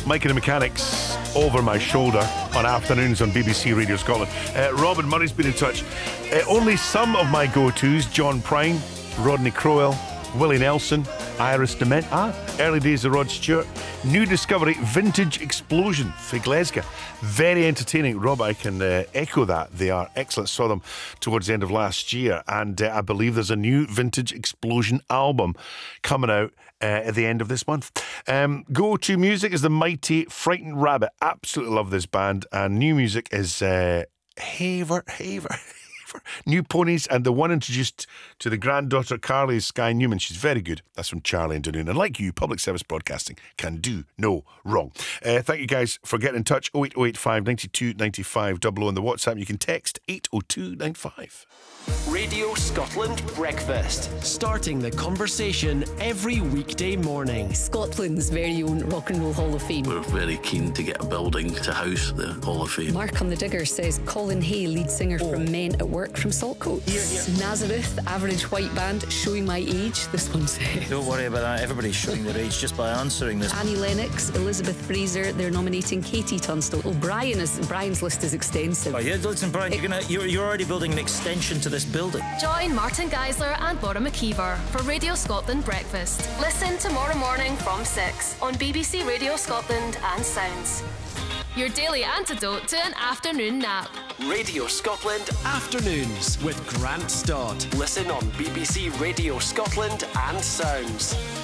Mike and the Mechanics over my shoulder on afternoons on BBC Radio Scotland. Robin Murray's been in touch. Only some of my go-tos: John Prine, Rodney Crowell, Willie Nelson, Iris DeMent. Early days of Rod Stewart. New discovery, Vintage Explosion, Figleska. Very entertaining. Rob, I can echo that. They are excellent. Saw them towards the end of last year, and I believe there's a new Vintage Explosion album coming out at the end of this month. Go-to music is the mighty Frightened Rabbit. Absolutely love this band. And new music is Haver. New Ponies, and the one introduced to the granddaughter Carly is Sky Newman. She's very good. That's from Charlie and Dunoon. And like you, public service broadcasting can do no wrong. Thank you guys for getting in touch. 08085 92 95 00 on the WhatsApp. You can text 80295. Radio Scotland Breakfast. Starting the conversation every weekday morning. Scotland's very own Rock and Roll Hall of Fame. We're very keen to get a building to house the Hall of Fame. Mark on the Digger says Colin Hay, lead singer from Men at Work from Saltcoats. Nazareth, average white band, showing my age, this one says. Don't worry about that, everybody's showing their age just by answering this. Annie Lennox, Elizabeth Fraser, they're nominating Katie Tunstall. Brian's list is extensive. Oh yeah, listen Brian, you're already building an extension to this building. Join Martin Geisler and Laura McKeever for Radio Scotland Breakfast. Listen tomorrow morning from 6 on BBC Radio Scotland and Sounds. Your daily antidote to an afternoon nap. Radio Scotland Afternoons with Grant Stott. Listen on BBC Radio Scotland and Sounds.